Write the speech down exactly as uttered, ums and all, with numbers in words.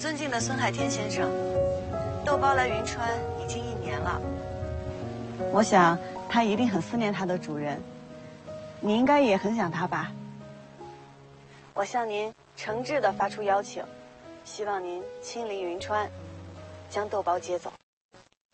尊敬的孙海天先生，豆包来云川已经一年了，我想他一定很思念他的主人，你应该也很想他吧？我向您诚挚地发出邀请，希望您亲临云川，将豆包接走。